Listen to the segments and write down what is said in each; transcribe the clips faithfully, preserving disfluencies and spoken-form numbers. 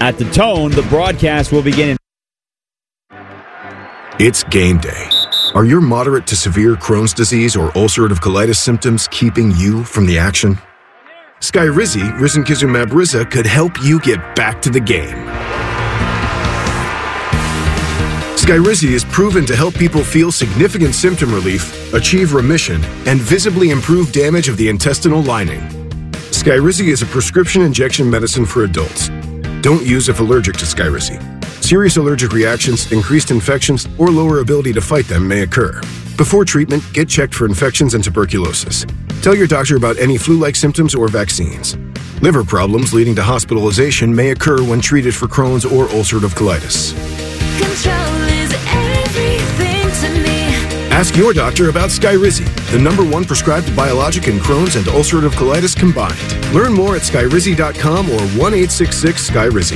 At the tone, the broadcast will begin in... It's game day. Are your moderate to severe Crohn's disease or ulcerative colitis symptoms keeping you from the action? Skyrizi, risankizumab Riza, could help you get back to the game. Skyrizi is proven to help people feel significant symptom relief, achieve remission, and visibly improve damage of the intestinal lining. Skyrizi is a prescription injection medicine for adults. Don't use if allergic to Skyrizi. Serious allergic reactions, increased infections, or lower ability to fight them may occur. Before treatment, get checked for infections and tuberculosis. Tell your doctor about any flu-like symptoms or vaccines. Liver problems leading to hospitalization may occur when treated for Crohn's or ulcerative colitis. Control is everything to me. Ask your doctor about Skyrizi, the number one prescribed biologic in Crohn's and ulcerative colitis combined. Learn more at skyrizi dot com or one eight six six Skyrizi.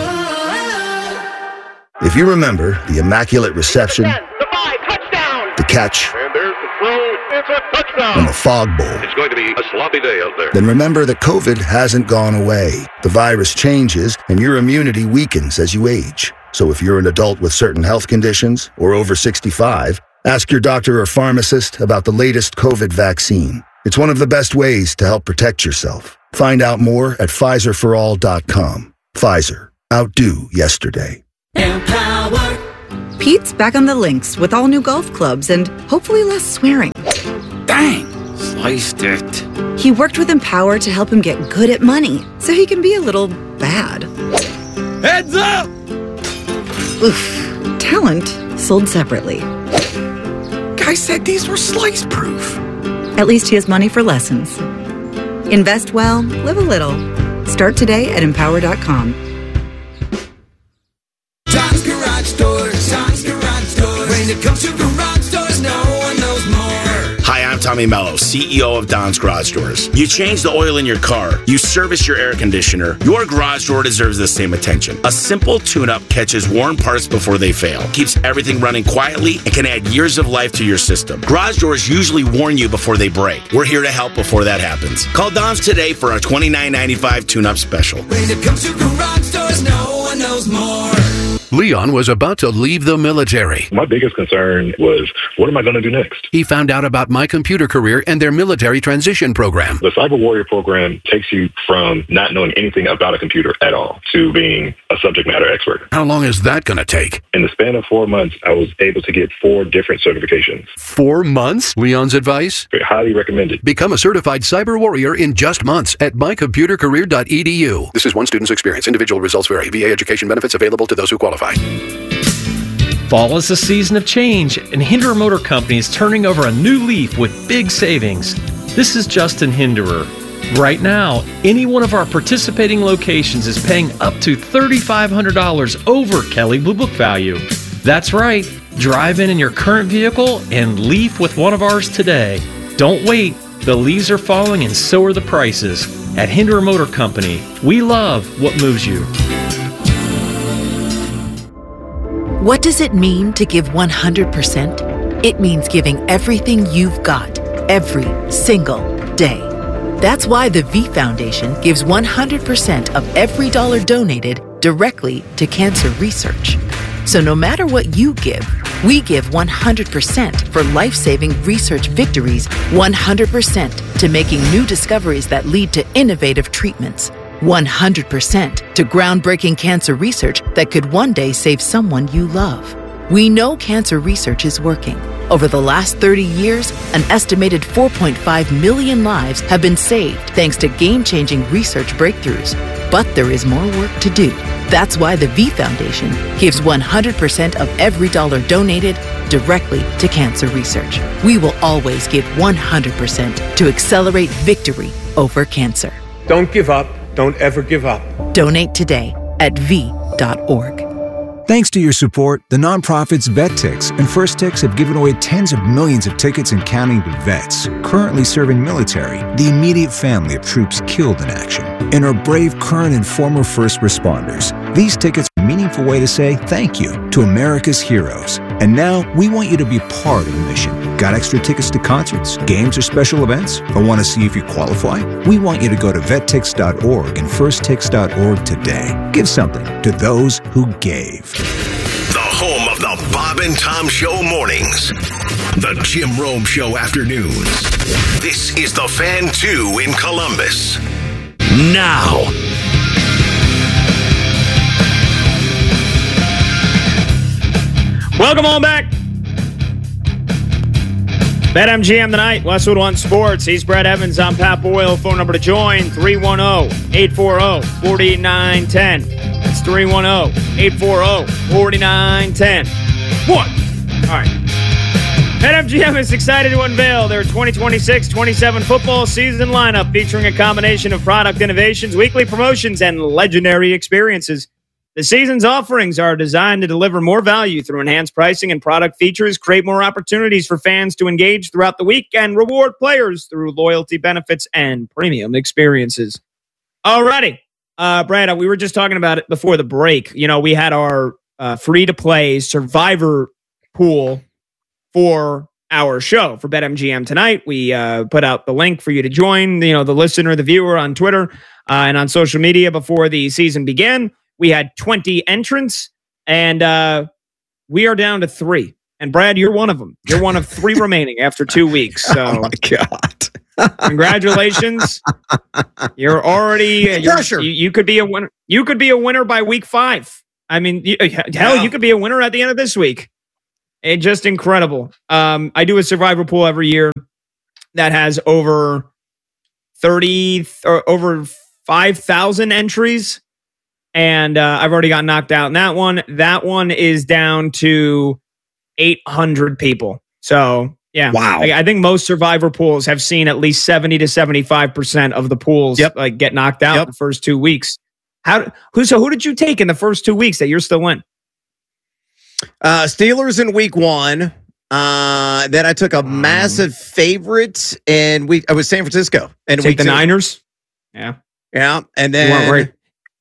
If you remember the Immaculate Reception, The five, touchdown! the catch, And there's the throw. It's a touchdown. and the Fog Bowl, It's going to be a sloppy day out there. then remember that COVID hasn't gone away. The virus changes, and your immunity weakens as you age. So if you're an adult with certain health conditions or over sixty-five, ask your doctor or pharmacist about the latest COVID vaccine. It's one of the best ways to help protect yourself. Find out more at Pfizer for all dot com. Pfizer. Outdo yesterday. Empower. Pete's back on the links with all new golf clubs and hopefully less swearing. Dang! Sliced it. He worked with Empower to help him get good at money so he can be a little bad. Heads up! Oof. Talent sold separately. Guy said these were slice proof. At least he has money for lessons. Invest well, live a little. Start today at empower dot com. John's Garage Doors, John's Garage Doors. When it comes to garage doors, no one knows more. Hi, I'm Tommy Mello, C E O of Don's Garage Doors. You change the oil in your car, you service your air conditioner, your garage door deserves the same attention. A simple tune-up catches worn parts before they fail, keeps everything running quietly, and can add years of life to your system. Garage doors usually warn you before they break. We're here to help before that happens. Call Don's today for our twenty-nine ninety-five tune-up special. When it comes to garage doors, no one knows more. Leon was about to leave the military. My biggest concern was, what am I going to do next? He found out about My Computer Career and their military transition program. The Cyber Warrior program takes you from not knowing anything about a computer at all to being a subject matter expert. How long is that going to take? In the span of four months, I was able to get four different certifications. Four months? Leon's advice? Highly recommended. Become a certified cyber warrior in just months at my computer career dot e d u. This is one student's experience. Individual results vary. V A education benefits available to those who qualify. Fall is a season of change, and Hinderer Motor Company is turning over a new leaf with big savings. This is Justin Hinderer. Right now, any one of our participating locations is paying up to three thousand five hundred dollars over Kelley Blue Book value. That's right. Drive in in your current vehicle and leaf with one of ours today. Don't wait. The leaves are falling and so are the prices. At Hinderer Motor Company, we love what moves you. What does it mean to give one hundred percent? It means giving everything you've got, every single day. That's why the V Foundation gives one hundred percent of every dollar donated directly to cancer research. So no matter what you give, we give one hundred percent for life-saving research victories, one hundred percent to making new discoveries that lead to innovative treatments, one hundred percent to groundbreaking cancer research that could one day save someone you love. We know cancer research is working. Over the last thirty years, an estimated four point five million lives have been saved thanks to game-changing research breakthroughs. But there is more work to do. That's why the V Foundation gives one hundred percent of every dollar donated directly to cancer research. We will always give one hundred percent to accelerate victory over cancer. Don't give up. Don't ever give up. Donate today at v dot org. Thanks to your support, the nonprofits VetTix and First Tix have given away tens of millions of tickets and counting to vets currently serving military, the immediate family of troops killed in action, and our brave current and former first responders. These tickets meaningful way to say thank you to America's heroes. And now we want you to be part of the mission. Got extra tickets to concerts, games, or special events? Or want to see if you qualify? We want you to go to vet tix dot org and first tix dot org today. Give something to those who gave. The home of the Bob and Tom Show mornings. The Jim Rome Show afternoons. This is the Fan two in Columbus. Now. Welcome on back. BetMGM tonight, Westwood One Sports. He's Brett Evans. I'm Pat Boyle. Phone number to join, three one zero, eight four zero, four nine one zero. That's three one zero, eight four zero, four nine one zero. What? All right. BetMGM is excited to unveil their twenty twenty-six twenty-seven football season lineup featuring a combination of product innovations, weekly promotions, and legendary experiences. The season's offerings are designed to deliver more value through enhanced pricing and product features, create more opportunities for fans to engage throughout the week, and reward players through loyalty benefits and premium experiences. Alrighty. Uh, Brad, we were just talking about it before the break. You know, we had our uh, free-to-play Survivor pool for our show for BetMGM tonight. We uh, put out the link for you to join, you know, the listener, the viewer on Twitter uh, and on social media before the season began. We had twenty entrants, and uh, we are down to three. And Brad, you're one of them. You're one of three remaining after two weeks. So, oh my God! Congratulations! You're already you're, you, you could be a winner. You could be a winner by week five. I mean, you, hell, you could be a winner at the end of this week. It just incredible. Um, I do a Survivor pool every year that has over thirty or over five thousand entries. And uh, I've already got knocked out in that one. That one is down to eight hundred people. So, yeah. Wow. I, I think most Survivor pools have seen at least seventy to seventy-five percent of the pools yep. like get knocked out yep. in the first two weeks. How? Who? So who did you take in the first two weeks that you're still in? Uh, Steelers in week one. Uh, then I took a um, massive favorite in week. I was San Francisco. And take the two. Niners. Yeah. Yeah. And then. You weren't worried.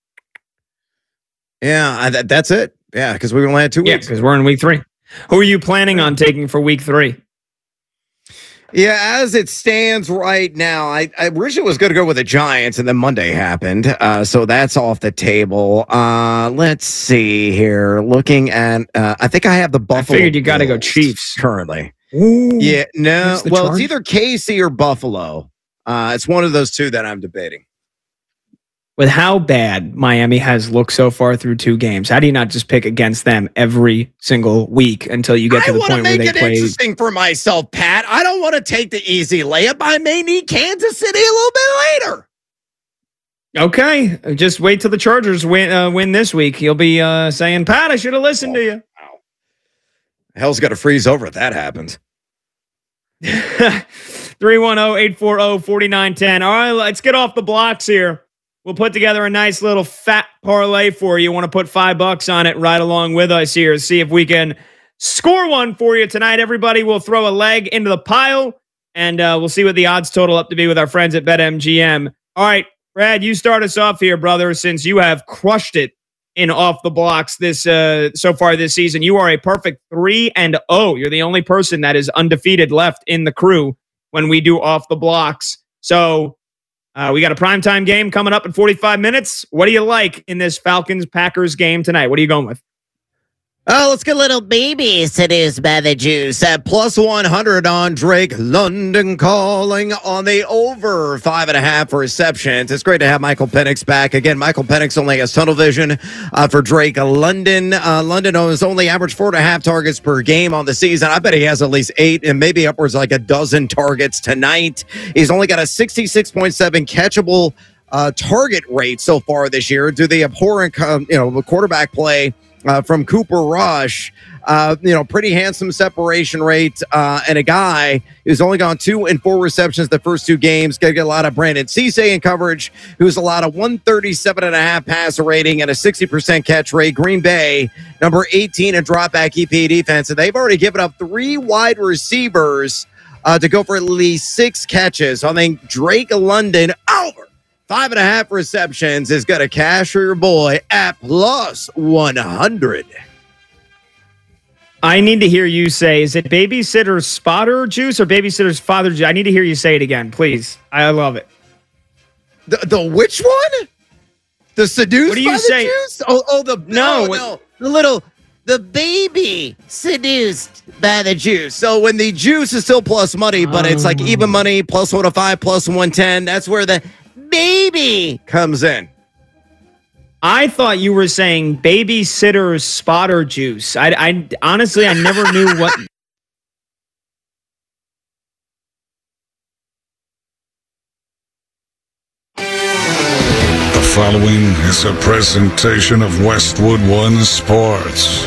Yeah, I, that, that's it. Yeah, because we only had two yeah, weeks. because we're in week three. Who are you planning on taking for week three? Yeah, as it stands right now, I, I originally was going to go with the Giants, and then Monday happened. Uh, so that's off the table. Uh, let's see here. Looking at, uh, I think I have the Buffalo. I figured you got to go Chiefs. Currently. Ooh, yeah, no. Well, charge? It's either K C or Buffalo. Uh, it's one of those two that I'm debating. With how bad Miami has looked so far through two games, how do you not just pick against them every single week until you get to I the point where they play? I want to make it interesting for myself, Pat. I don't want to take the easy layup. I may need Kansas City a little bit later. Okay, just wait till the Chargers win uh, win this week. You'll be uh, saying, Pat, I should have listened oh, to you. Wow. Hell's got to freeze over if that happens. three one zero, eight four zero, four nine one zero. All right, let's get off the blocks here. We'll put together a nice little fat parlay for you. Want to put five bucks on it right along with us here. See if we can score one for you tonight. Everybody will throw a leg into the pile, and uh, we'll see what the odds total up to be with our friends at BetMGM. All right, Brad, you start us off here, brother, since you have crushed it in off the blocks this uh, so far this season. You are a perfect three and oh. You're the only person that is undefeated left in the crew when we do off the blocks. So uh, we got a primetime game coming up in forty-five minutes. What do you like in this Falcons-Packers game tonight? What are you going with? Oh, let's get a little baby seduced by the juice at plus one hundred on Drake London, calling on the over five and a half receptions. It's great to have Michael Penix back. Again, Michael Penix only has tunnel vision uh, for Drake London. Uh, London has only averaged four and a half targets per game on the season. I bet he has at least eight and maybe upwards like a dozen targets tonight. He's only got a sixty-six point seven catchable uh, target rate so far this year. Do the abhorrent, um, you know, quarterback play Uh, from Cooper Rush, uh, you know, pretty handsome separation rate, uh, and a guy who's only gone two and four receptions the first two games. Gonna get a lot of Brandon Cisse in coverage, who's allowed a one thirty-seven and a half passer rating and a sixty percent catch rate. Green Bay, number eighteen in dropback E P A defense, and they've already given up three wide receivers uh, to go for at least six catches. I think Drake London over five and a half receptions is going to cash for your boy at plus one hundred. I need to hear you say, is it babysitter's spotter juice or babysitter's father juice? I need to hear you say it again, please. I love it. The, the which one? The seduced What do you by say? the juice? Oh, oh, the No, no, what- no, the little the baby seduced by the juice. So when the juice is still plus money, but it's like even money plus one oh five plus one ten. That's where the baby comes in. I thought you were saying babysitter's spotter juice. I, I honestly, I never knew what. The following is a presentation of Westwood One Sports.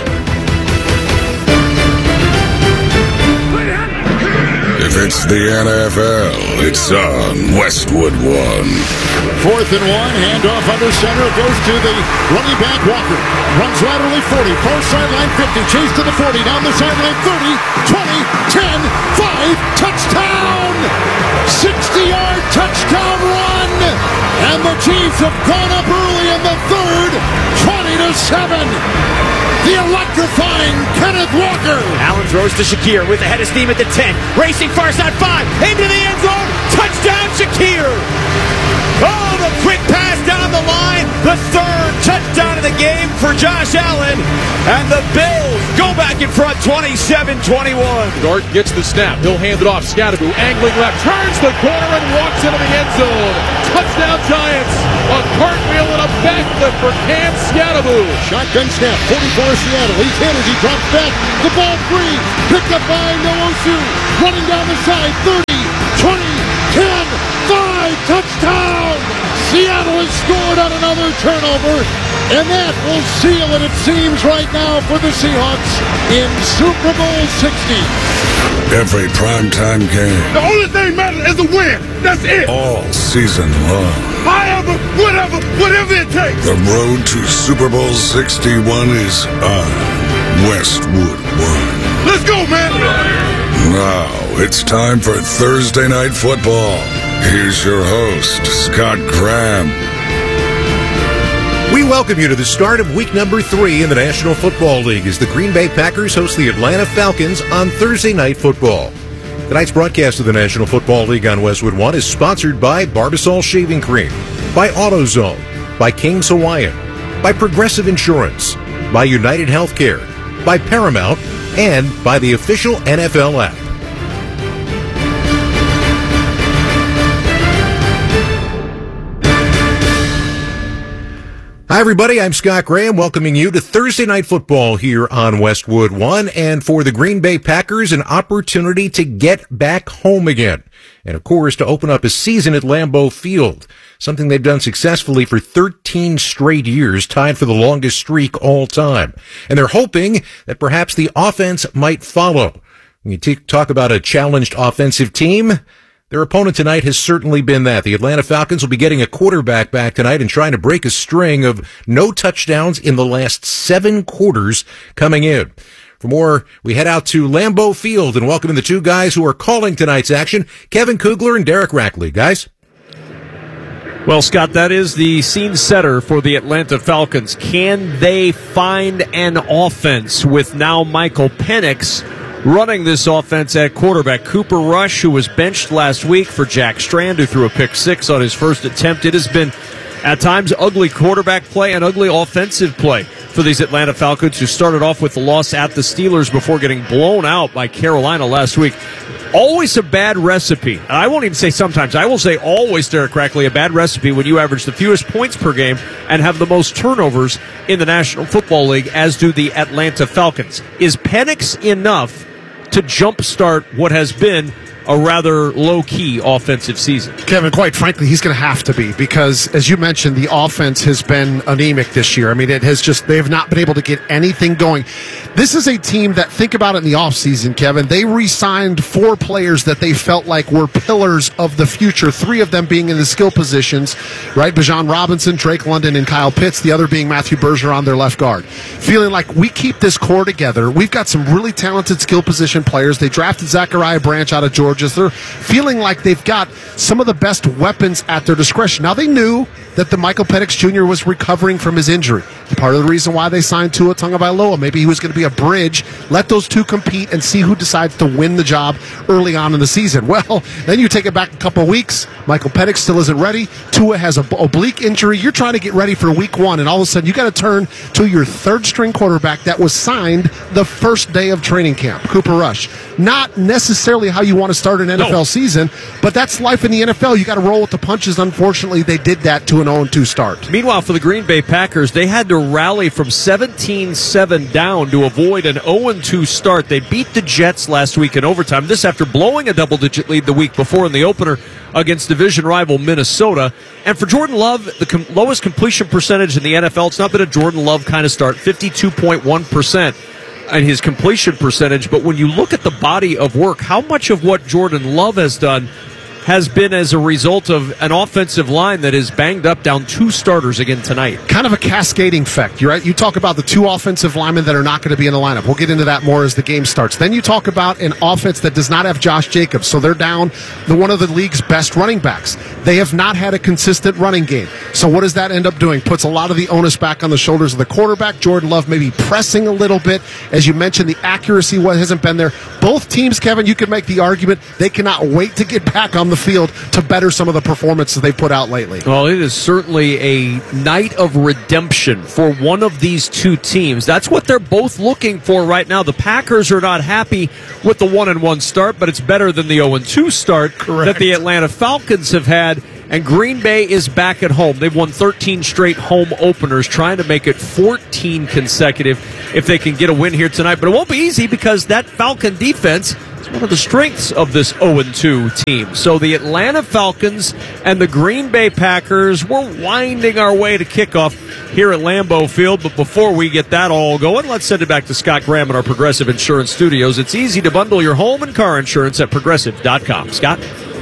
If it's the N F L, it's on Westwood One. Fourth and one, handoff under center, goes to the running back Walker. Runs laterally forty, far sideline fifty, chase to the forty, down the sideline thirty, twenty, ten, five, touchdown! sixty-yard touchdown run! And the Chiefs have gone up early in the third, twenty to seven. The electrifying Kenneth Walker. Allen throws to Shakir with the head of steam at the ten. Racing far side five. Into the end zone. Touchdown, Shakir. Oh, the quick pass down the line. The third touchdown of the game for Josh Allen. And the Bills go back in front twenty-seven twenty-one. Dart gets the snap. He'll hand it off. Scatterbu angling left. Turns the corner and walks into the end zone. Touchdown Giants. A cartwheel and a backflip for Cam Scatterbu. Shotgun snap, forty-four Seattle. He Kennedy drops back. The ball free. Picked up by Nwosu. Running down the side. thirty, twenty, ten, five. Touchdown! Seattle has scored on another turnover. And that will seal it, it seems, right now for the Seahawks in Super Bowl sixty. Every primetime game. The only thing matters is the win. That's it. All season long. However, whatever, whatever it takes. The road to Super Bowl sixty-one is on Westwood One. Let's go, man. Now it's time for Thursday Night Football. Here's your host, Scott Graham. We welcome you to the start of week number three in the National Football League as the Green Bay Packers host the Atlanta Falcons on Thursday Night Football. Tonight's broadcast of the National Football League on Westwood One is sponsored by Barbasol Shaving Cream, by AutoZone, by King's Hawaiian, by Progressive Insurance, by United Healthcare, by Paramount, and by the official N F L app. Hi, everybody. I'm Scott Graham, welcoming you to Thursday Night Football here on Westwood One. And for the Green Bay Packers, an opportunity to get back home again. And, of course, to open up a season at Lambeau Field, something they've done successfully for thirteen straight years, tied for the longest streak all time. And they're hoping that perhaps the offense might follow. When you t- talk about a challenged offensive team, their opponent tonight has certainly been that. The Atlanta Falcons will be getting a quarterback back tonight and trying to break a string of no touchdowns in the last seven quarters coming in. For more, we head out to Lambeau Field and welcome in the two guys who are calling tonight's action, Kevin Kugler and Derek Rackley. Guys? Well, Scott, that is the scene setter for the Atlanta Falcons. Can they find an offense with now Michael Penix running this offense at quarterback? Cooper Rush, who was benched last week for Jack Strand, who threw a pick six on his first attempt. It has been, at times, ugly quarterback play and ugly offensive play for these Atlanta Falcons, who started off with the loss at the Steelers before getting blown out by Carolina last week. Always a bad recipe. I won't even say sometimes. I will say always, Derek Rackley, a bad recipe when you average the fewest points per game and have the most turnovers in the National Football League, as do the Atlanta Falcons. Is Penix enough to jumpstart what has been a rather low-key offensive season? Kevin, quite frankly, he's going to have to be because, as you mentioned, the offense has been anemic this year. I mean, it has just, they have not been able to get anything going. This is a team that, think about it in the offseason, Kevin. They re-signed four players that they felt like were pillars of the future, three of them being in the skill positions, right? Bijan Robinson, Drake London, and Kyle Pitts, the other being Matthew Bergeron on their left guard. Feeling like we keep this core together. We've got some really talented skill position players. They drafted Zachariah Branch out of Georgia. So they're feeling like they've got some of the best weapons at their discretion. Now, they knew that the Michael Penix Junior was recovering from his injury. Part of the reason why they signed Tua Tagovailoa, maybe he was going to be a bridge. Let those two compete and see who decides to win the job early on in the season. Well, then you take it back a couple of weeks. Michael Penix still isn't ready. Tua has an oblique injury. You're trying to get ready for week one, and all of a sudden you got to turn to your third-string quarterback that was signed the first day of training camp, Cooper Rush. Not necessarily how you want to start an N F L no. season, but that's life in the N F L. You got to roll with the punches. Unfortunately, they did that to an oh and two start. Meanwhile, for the Green Bay Packers, they had to rally from seventeen seven down to avoid an oh and two start. They beat the Jets last week in overtime. This after blowing a double-digit lead the week before in the opener against division rival Minnesota. And for Jordan Love, the com- lowest completion percentage in the N F L, it's not been a Jordan Love kind of start, fifty-two point one percent in his completion percentage. But when you look at the body of work, how much of what Jordan Love has done has been as a result of an offensive line that is banged up, down two starters again tonight. Kind of a cascading effect, right? You talk about the two offensive linemen that are not going to be in the lineup. We'll get into that more as the game starts. Then you talk about an offense that does not have Josh Jacobs, so they're down the one of the league's best running backs. They have not had a consistent running game. So what does that end up doing? Puts a lot of the onus back on the shoulders of the quarterback. Jordan Love maybe pressing a little bit. As you mentioned, the accuracy hasn't been there. Both teams, Kevin, you could make the argument they cannot wait to get back on the field to better some of the performances they put out lately. Well, it is certainly a night of redemption for one of these two teams. That's what they're both looking for right now. The Packers are not happy with the one and one start, but it's better than the oh and two start Correct. that the Atlanta Falcons have had. And Green Bay is back at home. They've won thirteen straight home openers, trying to make it fourteen consecutive if they can get a win here tonight. But it won't be easy because that Falcon defense is one of the strengths of this oh and two team. So the Atlanta Falcons and the Green Bay Packers, we're winding our way to kickoff here at Lambeau Field. But before we get that all going, let's send it back to Scott Graham at our Progressive Insurance Studios. It's easy to bundle your home and car insurance at progressive dot com. Scott?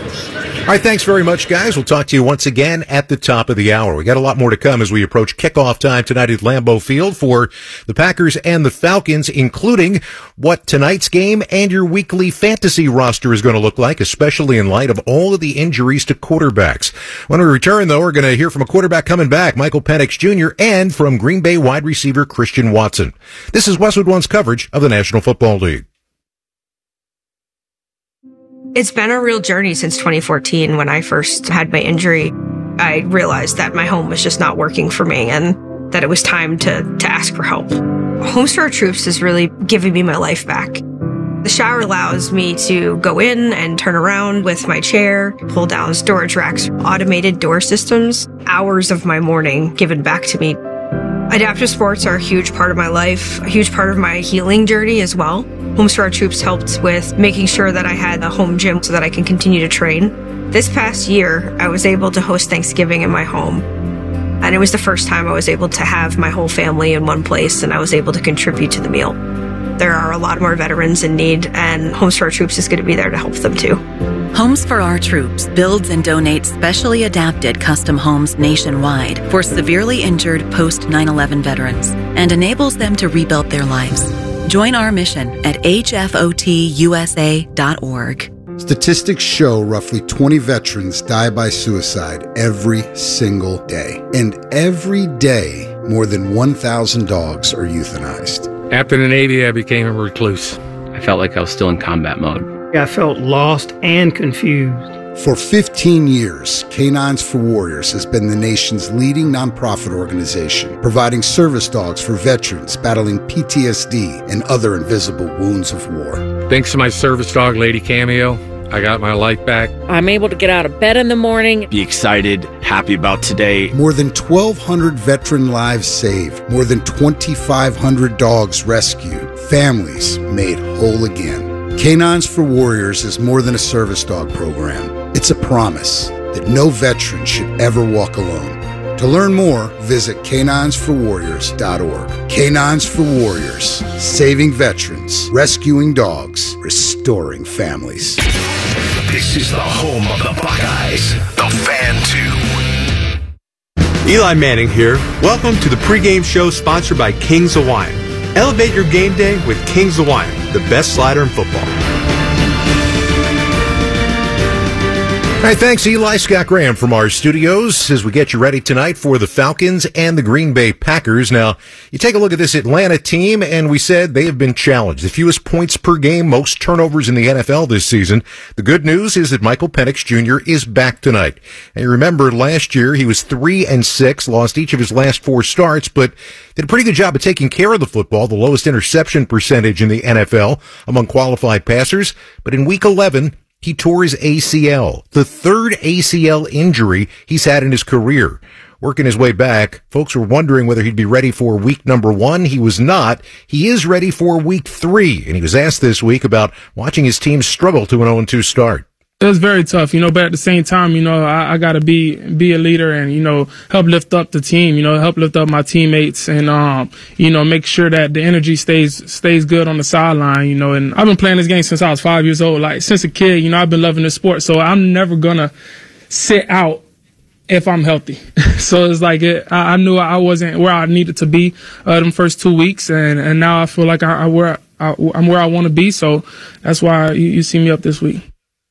All right, thanks very much, guys. We'll talk to you once again at the top of the hour. We got a lot more to come as we approach kickoff time tonight at Lambeau Field for the Packers and the Falcons, including what tonight's game and your weekly fantasy roster is going to look like, especially in light of all of the injuries to quarterbacks. When we return, though, we're going to hear from a quarterback coming back, Michael Penix Junior, and from Green Bay wide receiver Christian Watson. This is Westwood One's coverage of the National Football League. It's been a real journey since twenty fourteen when I first had my injury. I realized that my home was just not working for me and that it was time to, to ask for help. Homes for Our Troops is really giving me my life back. The shower allows me to go in and turn around with my chair, pull down storage racks, automated door systems, hours of my morning given back to me. Adaptive sports are a huge part of my life, a huge part of my healing journey as well. Homes for Our Troops helped with making sure that I had a home gym so that I can continue to train. This past year, I was able to host Thanksgiving in my home. And it was the first time I was able to have my whole family in one place and I was able to contribute to the meal. There are a lot more veterans in need, and Homes for Our Troops is going to be there to help them too. Homes for Our Troops builds and donates specially adapted custom homes nationwide for severely injured post nine eleven veterans and enables them to rebuild their lives. Join our mission at H F O T U S A dot org. Statistics show roughly twenty veterans die by suicide every single day. And every day, more than one thousand dogs are euthanized. After the Navy, I became a recluse. I felt like I was still in combat mode. I felt lost and confused. For fifteen years, Canines for Warriors has been the nation's leading nonprofit organization, providing service dogs for veterans battling P T S D and other invisible wounds of war. Thanks to my service dog, Lady Cameo, I got my life back. I'm able to get out of bed in the morning. Be excited, happy about today. More than twelve hundred veteran lives saved. More than twenty-five hundred dogs rescued. Families made whole again. Canines for Warriors is more than a service dog program. It's a promise that no veteran should ever walk alone. To To learn more, visit canines for warriors dot org. Canines for Warriors, saving veterans, rescuing dogs, restoring families. This is the home of the Buckeyes, the Fan two. Eli Manning here. Welcome to the pregame show sponsored by King's Hawaiian. Elevate your game day with King's Hawaiian, the best slider in football. All right, thanks, Eli. Scott Graham from our studios as we get you ready tonight for the Falcons and the Green Bay Packers. Now, you take a look at this Atlanta team, and we said they have been challenged. The fewest points per game, most turnovers in the N F L this season. The good news is that Michael Penix Junior is back tonight. And you remember last year he was three and six, lost each of his last four starts, but did a pretty good job of taking care of the football, the lowest interception percentage in the N F L among qualified passers. But in week eleven, he tore his A C L, the third A C L injury he's had in his career. Working his way back, folks were wondering whether he'd be ready for week number one. He was not. He is ready for week three, and he was asked this week about watching his team struggle to an oh and two start. It was very tough, you know, but at the same time, you know, I, I got to be be a leader and, you know, help lift up the team, you know, help lift up my teammates and, um, you know, make sure that the energy stays stays good on the sideline, you know. And I've been playing this game since I was five years old. Like, since a kid, you know, I've been loving this sport. So I'm never going to sit out if I'm healthy. So it's like it, I, I knew I wasn't where I needed to be uh, them first two weeks. And, and now I feel like I, I where I, I'm where I want to be. So that's why you, you see me up this week.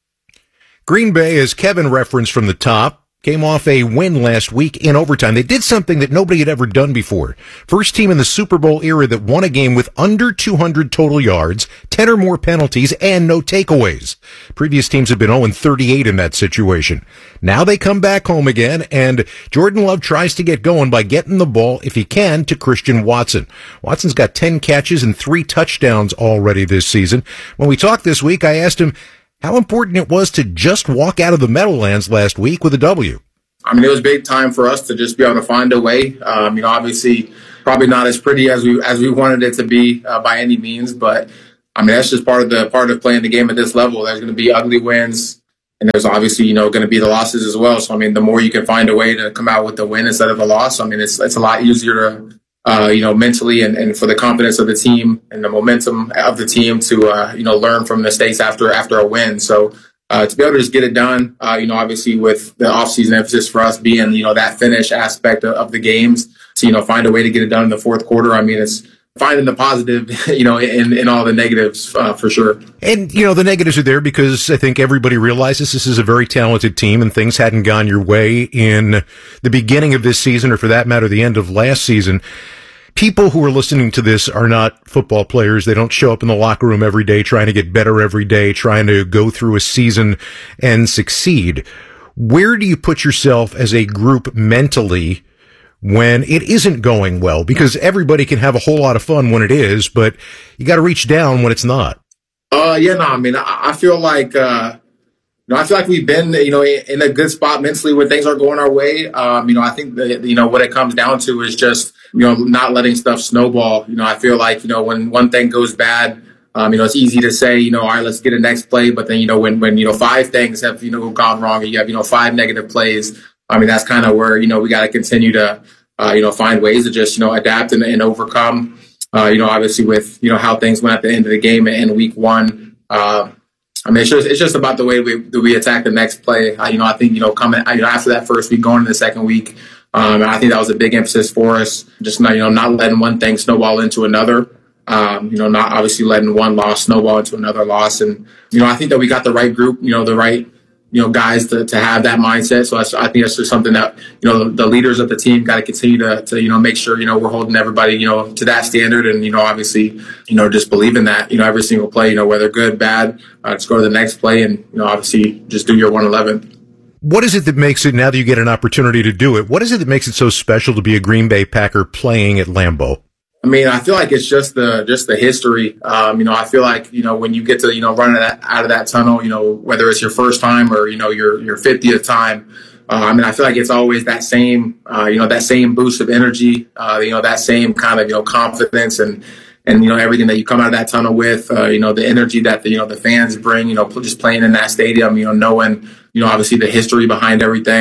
Green Bay, as Kevin referenced from the top, came off a win last week in overtime. They did something that nobody had ever done before. First team in the Super Bowl era that won a game with under two hundred total yards, ten or more penalties, and no takeaways. Previous teams have been oh and thirty-eight in that situation. Now they come back home again, and Jordan Love tries to get going by getting the ball, if he can, to Christian Watson. Watson's got ten catches and three touchdowns already this season. When we talked this week, I asked him how important it was to just walk out of the Meadowlands last week with a W. I mean, it was big time for us to just be able to find a way. Um, you know, obviously, probably not as pretty as we as we wanted it to be uh, by any means, but I mean, that's just part of the part of playing the game at this level. There's going to be ugly wins, and there's obviously, you know, going to be the losses as well. So I mean, the more you can find a way to come out with the win instead of a loss, I mean, it's it's a lot easier to. Uh, you know, mentally and, and for the confidence of the team and the momentum of the team to, uh, you know, learn from mistakes after after a win. So uh, to be able to just get it done, uh, you know, obviously with the offseason emphasis for us being, you know, that finish aspect of, of the games to, you know, find a way to get it done in the fourth quarter. I mean, it's finding the positive, you know, in, in all the negatives uh, for sure. And, you know, the negatives are there because I think everybody realizes this is a very talented team and things hadn't gone your way in the beginning of this season or for that matter, the end of last season. People who are listening to this are not football players. They don't show up in the locker room every day trying to get better every day, trying to go through a season and succeed. Where do you put yourself as a group mentally when it isn't going well? Because everybody can have a whole lot of fun when it is, but you got to reach down when it's not. Uh, yeah, no, I mean, I, I feel like, uh, you know, I feel like we've been, you know, in a good spot mentally when things are going our way. Um, you know, I think that, you know, what it comes down to is just, you know, not letting stuff snowball. You know, I feel like, you know, when one thing goes bad, um, you know, it's easy to say, you know, all right, let's get a next play. But then, you know, when, when, you know, five things have, you know, gone wrong, and you have, you know, five negative plays, I mean, that's kind of where, you know, we got to continue to, uh, you know, find ways to just, you know, adapt and, and overcome, uh, you know, obviously with, you know, how things went at the end of the game in week one. Uh, I mean, it's just, it's just about the way we, that we attack the next play. Uh, you know, I think, you know, coming, you know, after that first week, going into the second week, Um, and I think that was a big emphasis for us. Just not, you know, not letting one thing snowball into another. Um, you know, not obviously letting one loss snowball into another loss. And you know, I think that we got the right group. You know, the right, you know, guys to, to have that mindset. So I, I think that's just something that, you know, the, the leaders of the team got to continue to, to, you know, make sure, you know, we're holding everybody, you know, to that standard. And, you know, obviously, you know, just believe in that, you know, every single play, you know, whether good, bad, uh, just go to the next play and, you know, obviously just do your one eleven. What is it that makes it, now that you get an opportunity to do it, what is it that makes it so special to be a Green Bay Packer playing at Lambeau? I mean, I feel like it's just the just the history. Um, you know, I feel like, you know, when you get to, you know, run out of that tunnel, you know, whether it's your first time or, you know, your your fiftieth time, uh, I mean, I feel like it's always that same, uh, you know, that same boost of energy, uh, you know, that same kind of, you know, confidence and, and, you know, everything that you come out of that tunnel with, uh, you know, the energy that the, you know, the fans bring, you know, just playing in that stadium, you know, knowing, you know, obviously the history behind everything.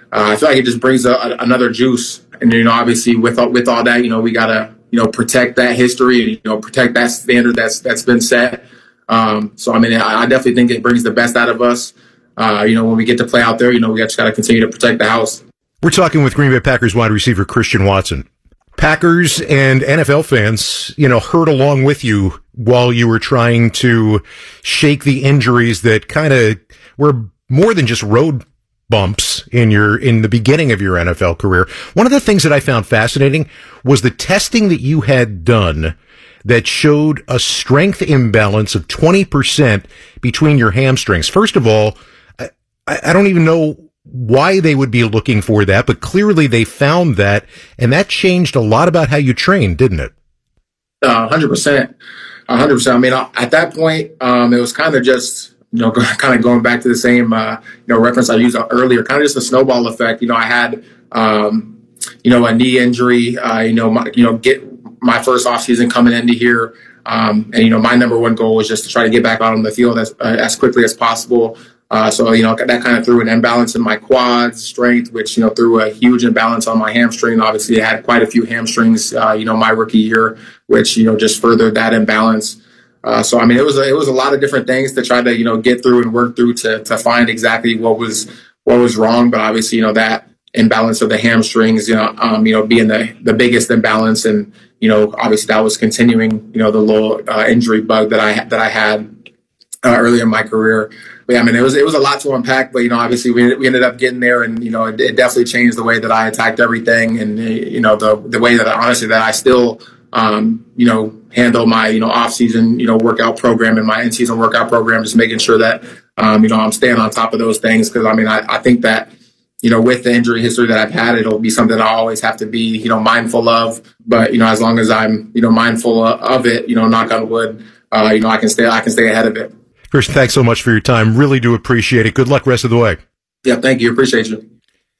uh, I feel like it just brings a, a, another juice. And, you know, obviously with all, with all that, you know, we got to, you know, protect that history and, you know, protect that standard that's that's been set. Um, so, I mean, I, I definitely think it brings the best out of us. Uh, you know, when we get to play out there, you know, we just got to continue to protect the house. We're talking with Green Bay Packers wide receiver Christian Watson. Packers and N F L fans, you know, heard along with you while you were trying to shake the injuries that kind of were more than just road bumps in your, in the beginning of your N F L career. One of the things that I found fascinating was the testing that you had done that showed a strength imbalance of twenty percent between your hamstrings. First of all, I, I don't even know why they would be looking for that, but clearly they found that, and that changed a lot about how you trained, didn't it? Uh, one hundred percent. one hundred percent. I mean, at that point, um, it was kind of just, you know, kind of going back to the same, uh, you know, reference I used earlier, kind of just a snowball effect. You know, I had, um, you know, a knee injury, uh, you know, my, you know, get my first offseason coming into here. Um, and, you know, my number one goal was just to try to get back out on the field as, uh, as quickly as possible. Uh, so, you know, that kind of threw an imbalance in my quads strength, which, you know, threw a huge imbalance on my hamstring. Obviously, I had quite a few hamstrings, uh, you know, my rookie year, which, you know, just furthered that imbalance. Uh, so, I mean, it was a, it was a lot of different things to try to, you know, get through and work through to to find exactly what was what was wrong. But obviously, you know, that imbalance of the hamstrings, you know, um, you know, being the, the biggest imbalance. And, you know, obviously that was continuing, you know, the little uh, injury bug that I that I had uh, early in my career. But yeah, I mean, it was it was a lot to unpack, but, you know, obviously we, we ended up getting there, and, you know, it, it definitely changed the way that I attacked everything, and, you know, the the way that I, honestly that I still, um, you know, handle my, you know, off season, you know, workout program and my in season workout program, just making sure that, um, you know, I'm staying on top of those things. Cause I mean, I, I think that, you know, with the injury history that I've had, it'll be something I always have to be, you know, mindful of. But, you know, as long as I'm, you know, mindful of it, you know, knock on wood, uh, you know, I can stay, I can stay ahead of it. Christian, thanks so much for your time. Really do appreciate it. Good luck rest of the way. Yeah, thank you. Appreciate you.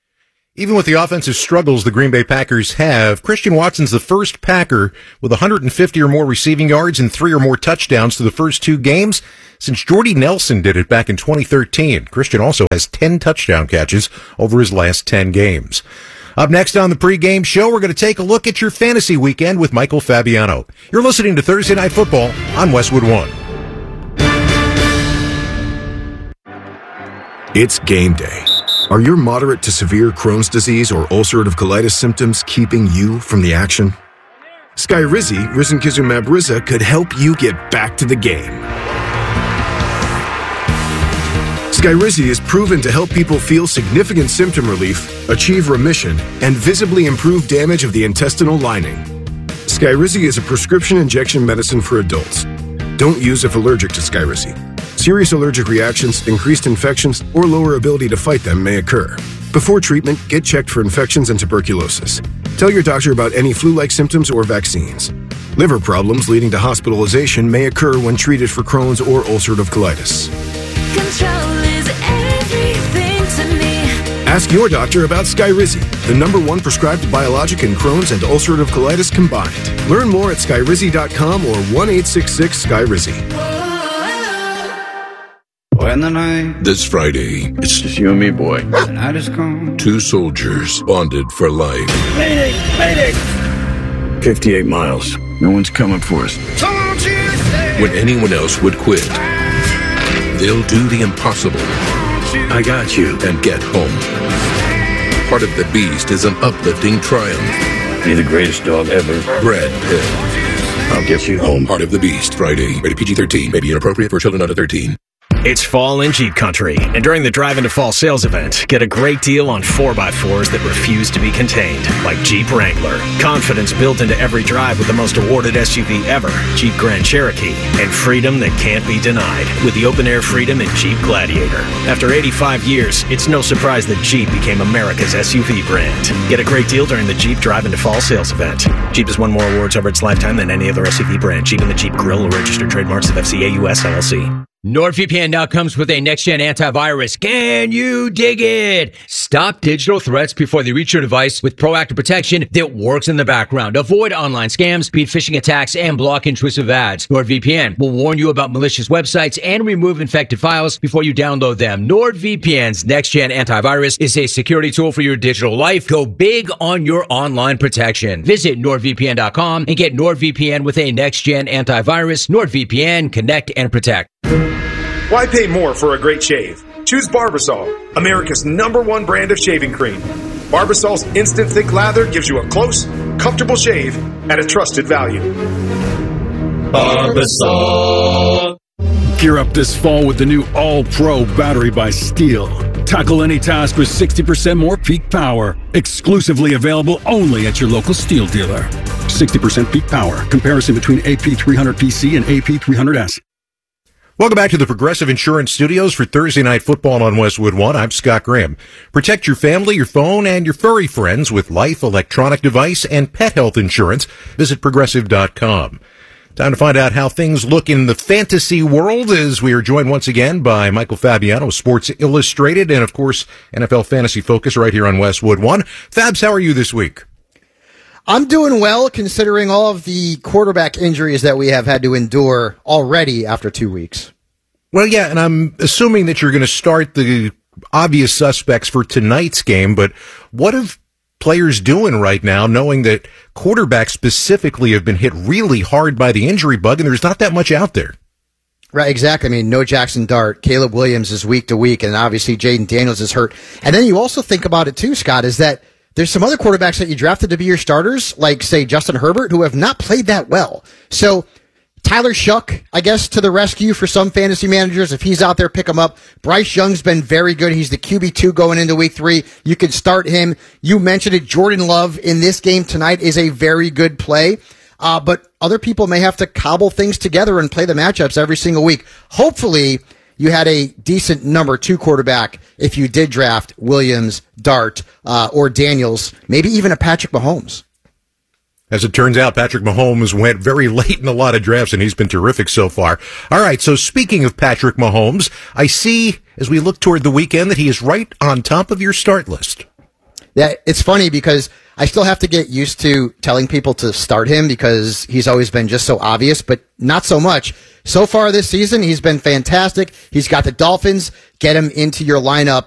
Even with the offensive struggles the Green Bay Packers have, Christian Watson's the first Packer with one hundred fifty or more receiving yards and three or more touchdowns to the first two games since Jordy Nelson did it back in twenty thirteen. Christian also has ten touchdown catches over his last ten games. Up next on the pregame show, we're going to take a look at your fantasy weekend with Michael Fabiano. You're listening to Thursday Night Football on Westwood One. It's game day. Are your moderate to severe Crohn's disease or ulcerative colitis symptoms keeping you from the action? Skyrizi, risankizumab Riza, could help you get back to the game. Skyrizi is proven to help people feel significant symptom relief, achieve remission, and visibly improve damage of the intestinal lining. Skyrizi is a prescription injection medicine for adults. Don't use if allergic to Skyrizi. Serious allergic reactions, increased infections, or lower ability to fight them may occur. Before treatment, get checked for infections and tuberculosis. Tell your doctor about any flu-like symptoms or vaccines. Liver problems leading to hospitalization may occur when treated for Crohn's or ulcerative colitis. Control is everything to me. Ask your doctor about Skyrizi, the number one prescribed biologic in Crohn's and ulcerative colitis combined. Learn more at skyrizi dot com or one eight six six Skyrizi. When the night This Friday, it's just you and me, boy. The night is come. two soldiers bonded for life. Mayday! Mayday! fifty-eight miles. No one's coming for us. When anyone else would quit, they'll do the impossible. I got you. And get home. Part of the Beast is an uplifting triumph. Be the greatest dog ever. Brad Pitt. I'll get you home. Part of the Beast. Friday. Rated P G thirteen. May be inappropriate for children under thirteen. It's fall in Jeep Country, and during the Drive into Fall sales event, get a great deal on four by fours that refuse to be contained, like Jeep Wrangler. Confidence built into every drive with the most awarded S U V ever, Jeep Grand Cherokee, and freedom that can't be denied with the open-air Freedom and Jeep Gladiator. After eighty-five years, it's no surprise that Jeep became America's S U V brand. Get a great deal during the Jeep Drive into Fall sales event. Jeep has won more awards over its lifetime than any other S U V brand. Jeep and the Jeep Grill are registered trademarks of F C A U S L L C. NordVPN now comes with a next-gen antivirus. Can you dig it? Stop digital threats before they reach your device with proactive protection that works in the background. Avoid online scams, beat phishing attacks, and block intrusive ads. NordVPN will warn you about malicious websites and remove infected files before you download them. NordVPN's next-gen antivirus is a security tool for your digital life. Go big on your online protection. Visit nord V P N dot com and get NordVPN with a next-gen antivirus. NordVPN, connect and protect. Why pay more for a great shave? Choose Barbasol, America's number one brand of shaving cream. Barbasol's instant thick lather gives you a close, comfortable shave at a trusted value. Barbasol. Gear up this fall with the new All-Pro battery by Steel. Tackle any task with sixty percent more peak power. Exclusively available only at your local Steel dealer. sixty percent peak power. Comparison between A P three hundred P C and A P three hundred S. Welcome back to the Progressive Insurance Studios for Thursday Night Football on Westwood One. I'm Scott Graham. Protect your family, your phone, and your furry friends with life, electronic device, and pet health insurance. Visit Progressive dot com. Time to find out how things look in the fantasy world as we are joined once again by Michael Fabiano of Sports Illustrated and, of course, N F L Fantasy Focus right here on Westwood One. Fabs, how are you this week? I'm doing well considering all of the quarterback injuries that we have had to endure already after two weeks. Well, yeah, and I'm assuming that you're going to start the obvious suspects for tonight's game, but what are players doing right now knowing that quarterbacks specifically have been hit really hard by the injury bug and there's not that much out there? Right, exactly. I mean, no Jackson Dart. Caleb Williams is week to week, and obviously Jaden Daniels is hurt. And then you also think about it too, Scott, is that there's some other quarterbacks that you drafted to be your starters, like, say, Justin Herbert, who have not played that well. So Tyler Shuck, I guess, to the rescue for some fantasy managers. If he's out there, pick him up. Bryce Young's been very good. He's the Q B two going into week three. You can start him. You mentioned it. Jordan Love in this game tonight is a very good play. Uh, but other people may have to cobble things together and play the matchups every single week. Hopefully, you had a decent number two quarterback if you did draft Williams, Dart, uh, or Daniels, maybe even a Patrick Mahomes. As it turns out, Patrick Mahomes went very late in a lot of drafts, and he's been terrific so far. All right, so speaking of Patrick Mahomes, I see, as we look toward the weekend, that he is right on top of your start list. Yeah, it's funny because I still have to get used to telling people to start him because he's always been just so obvious, but not so much. So far this season, he's been fantastic. He's got the Dolphins. Get him into your lineup